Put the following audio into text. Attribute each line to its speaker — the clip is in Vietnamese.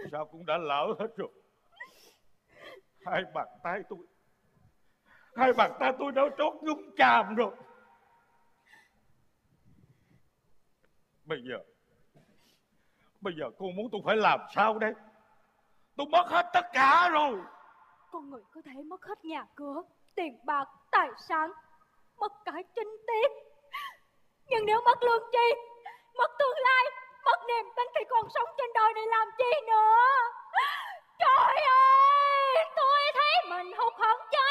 Speaker 1: sao cũng đã lỡ hết rồi. Hai bàn tay tôi đã trót nhúng chàm rồi. Bây giờ cô muốn tôi phải làm sao đây? Tôi mất hết tất cả rồi.
Speaker 2: Con người có thể mất hết nhà cửa, tiền bạc, tài sản, mất cả chính tiết, nhưng nếu mất lương tri, mất tương lai, mất niềm tin thì còn sống trên đời này làm chi nữa? Trời ơi, tôi thấy mình hụt hẫng chết